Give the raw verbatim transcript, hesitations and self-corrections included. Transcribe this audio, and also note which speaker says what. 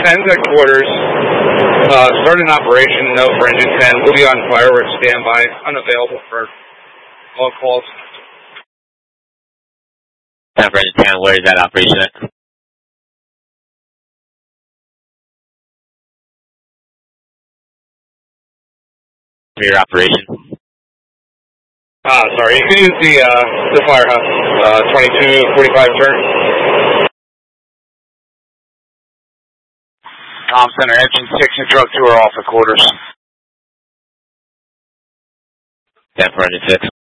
Speaker 1: ten's at quarters. Uh, start an operation, no for engine ten. We'll be on fire. We're at standby, unavailable for all calls.
Speaker 2: ten for engine ten, where is that operation at? For your operation?
Speaker 1: Ah, uh, sorry. You can use the, uh, the firehouse, uh, twenty-two forty-five turn.
Speaker 3: Tom Center, engine six and drug two are off at quarters.
Speaker 2: ten for engine six.